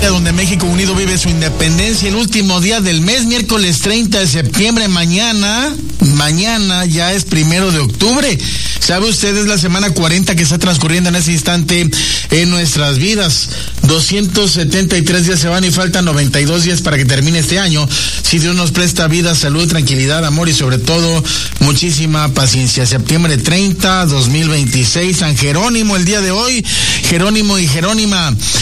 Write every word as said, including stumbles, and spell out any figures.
donde México Unido vive su independencia, el último día del mes, miércoles treinta de septiembre, mañana, mañana ya es primero de octubre. ¿Sabe usted? Es la semana cuarenta que está transcurriendo en ese instante en nuestras vidas. doscientos setenta y tres días se van y faltan noventa y dos días para que termine este año. Si Dios nos presta vida, salud, tranquilidad, amor y sobre todo muchísima paciencia. Septiembre treinta, dos mil veintiséis, San Jerónimo el día de hoy. Jerónimo y Jerónima,